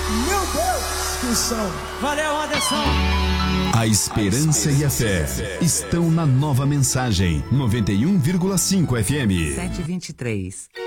Meu Deus, que som! Valeu, Anderson! A esperança e a fé estão na Nova Mensagem 91,5 FM. 7h23.